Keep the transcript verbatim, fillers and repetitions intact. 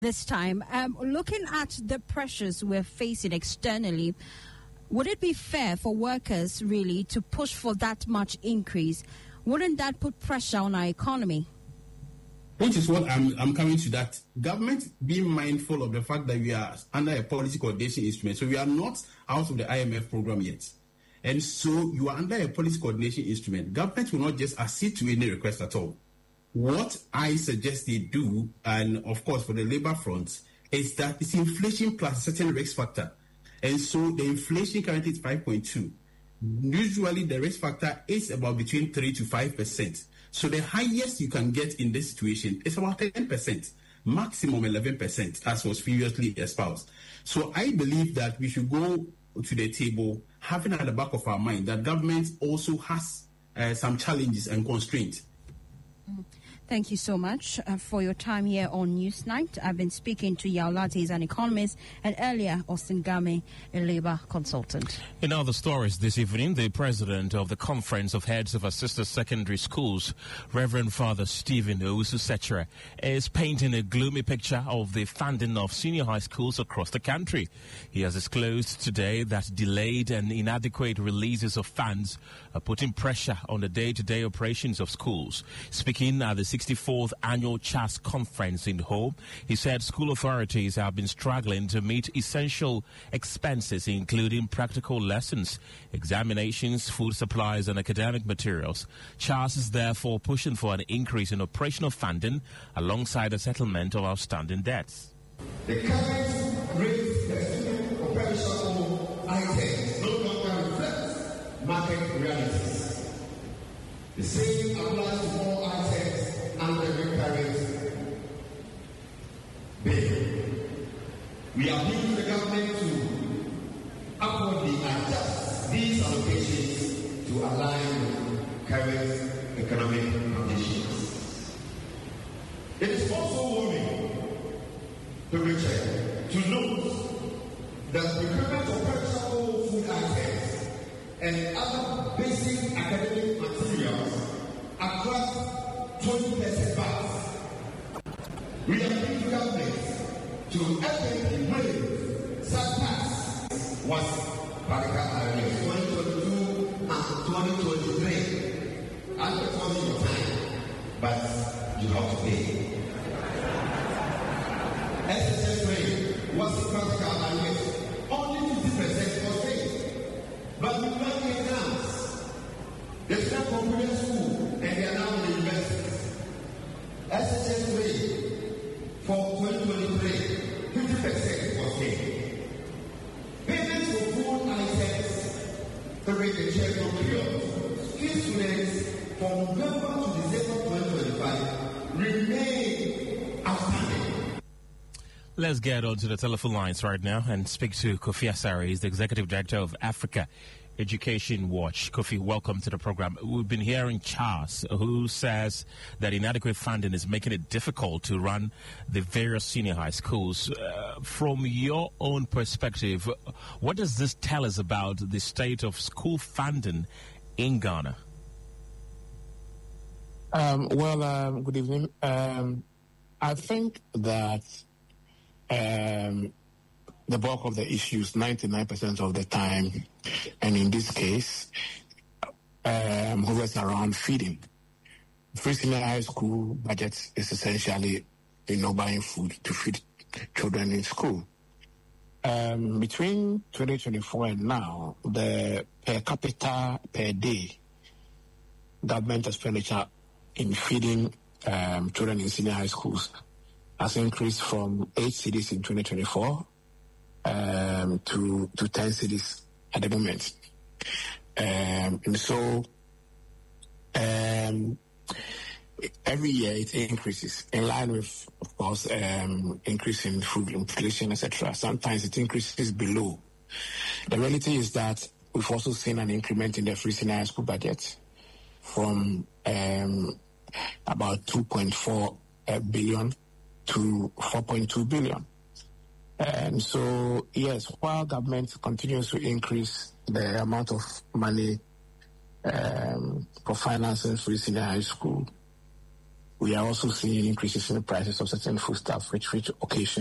this time. Um, looking at the pressures we're facing externally, would it be fair for workers really to push for that much increase? Wouldn't that put pressure on our economy? Which is what I'm, I'm coming to that. Government being mindful of the fact that we are under a policy coordination instrument. So we are not out of the I M F program yet. And so you are under a policy coordination instrument. Government will not just accede to any request at all. What I suggest they do, and of course for the labor front, is that it's inflation plus a certain risk factor. And so the inflation currently is five point two. Usually the risk factor is about between three to five percent. So the highest you can get in this situation is about ten percent, maximum eleven percent, as was previously espoused. So I believe that we should go to the table having at the back of our mind that government also has uh, some challenges and constraints. Mm. Thank you so much uh, for your time here on Newsnight. I've been speaking to Yao Lattes, an economist, and earlier Austin Game, a labor consultant. In other stories this evening, the president of the Conference of Heads of Assisted Secondary Schools, Reverend Father Stephen Owusu-Sechere, is painting a gloomy picture of the funding of senior high schools across the country. He has disclosed today that delayed and inadequate releases of funds are putting pressure on the day-to-day operations of schools. Speaking at the sixty-fourth Annual C H A S Conference in Ho, he said school authorities have been struggling to meet essential expenses, including practical lessons, examinations, food supplies, and academic materials. C H A S is therefore pushing for an increase in operational funding alongside the settlement of outstanding debts. The current rate the student operational items no longer reflect market realities. The same applies to all items under the current bill. We appeal to the government to upwardly adjust these allocations to align with current economic conditions. It is also worrying to Richard to note that procurement of perishable food items and other basic academic materials across twenty percent back. We appeal to government to urgently waive such tax was Baraka Areas twenty twenty-two and twenty twenty-three. I'm not calling your time, but you have to pay. S S S rate was Baraka Areas only fifty percent was paid, but we run the exams. They start from school and they are now in the university. S S S rate for twenty twenty-three, fifty percent was paid. Payments for food items to rate the check from period. School students from November to December twenty twenty-five remain outstanding. Let's get on to the telephone lines right now and speak to Kofi Asare. He's the Executive Director of Africa Education Watch. Kofi, welcome to the program. We've been hearing C H A S, who says that inadequate funding is making it difficult to run the various senior high schools. Uh, from your own perspective, what does this tell us about the state of school funding in Ghana? Um, well, um, good evening. Um, I think that um, the bulk of the issues, ninety-nine percent of the time, and in this case, um, hovers around feeding. Free senior high school budget is essentially, you know, buying food to feed children in school. Um, between twenty twenty-four and now, the per capita per day government expenditure in feeding um, children in senior high schools has increased from eight cedis in twenty twenty-four um, to, to ten cedis at the moment. Um, and so um, every year it increases in line with, of course, um, increase in food inflation, et cetera. Sometimes it increases below. The reality is that we've also seen an increment in the free senior high school budget from um, about two point four uh, billion to four point two billion. And so, yes, while government continues to increase the amount of money um, for financing free senior high school, we are also seeing increases in the prices of certain foodstuffs, which which occasion